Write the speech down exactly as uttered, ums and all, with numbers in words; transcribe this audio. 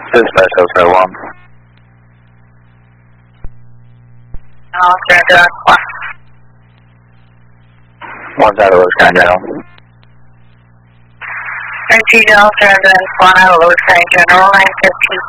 Dispatch zero one. Oh, Sandra. One side of Louis County General. N T Delta and then one out of Louis County General, nine fifteen